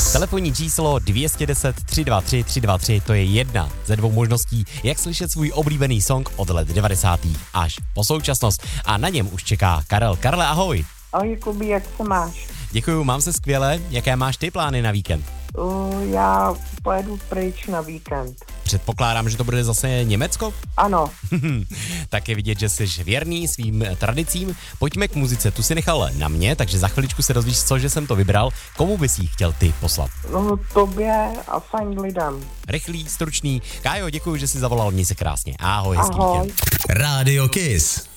Telefonní číslo 210 323 323, to je jedna ze dvou možností, jak slyšet svůj oblíbený song od let 90. až po současnost. A na něm už čeká Karel. Karle, ahoj. Ahoj Kubi, jak se máš? Děkuju, mám se skvěle. Jaké máš ty plány na víkend? Já pojedu pryč na víkend. Předpokládám, že to bude zase Německo? Ano. Tak je vidět, že jsi věrný svým tradicím. Pojďme k muzice, tu si nechal na mě, takže za chviličku se dozvíš, co, že jsem to vybral. Komu bys jí chtěl ty poslat? Tobě a fajn lidem. Rychlý, stručný. Kájo, děkuji, že jsi zavolal, měj se krásně. Ahoj, hezký Ahoj. víkend. Rádio Kiss.